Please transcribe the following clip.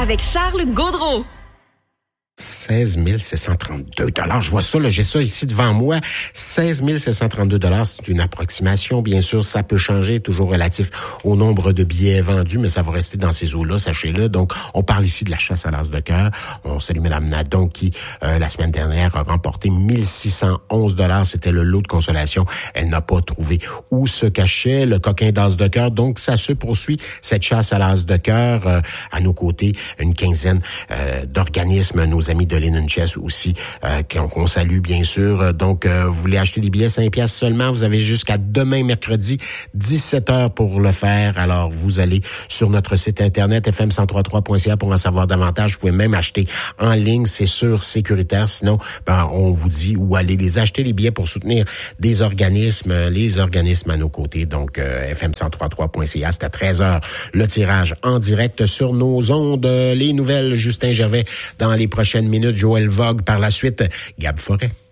avec Charles Gaudreau. 16 732 $. Je vois ça, là, j'ai ça ici devant moi. 16 732 $. C'est une approximation. Bien sûr, ça peut changer, toujours relatif au nombre de billets vendus, mais ça va rester dans ces eaux-là, sachez-le. Donc, on parle ici de la chasse à l'as de cœur. On salue Mme Nadon qui, la semaine dernière, a remporté 1611 $. C'était le lot de consolation. Elle n'a pas trouvé où se cachait le coquin d'as de cœur. Donc, ça se poursuit, cette chasse à l'as de cœur. À nos côtés, une quinzaine d'organismes, nos amis de Linen Chess aussi, qu'on salue bien sûr. Donc, vous voulez acheter des billets 5 piastres seulement, vous avez jusqu'à demain mercredi 17h pour le faire. Alors, vous allez sur notre site internet fm1033.ca pour en savoir davantage. Vous pouvez même acheter en ligne, c'est sûr, sécuritaire. Sinon, on vous dit où aller les acheter, les billets pour soutenir des organismes, les organismes à nos côtés. Donc, fm1033.ca, c'est à 13h le tirage en direct sur nos ondes. Les nouvelles, Justin Gervais dans les prochaines minutes, Joël Vogue par la suite, Gab Forêt.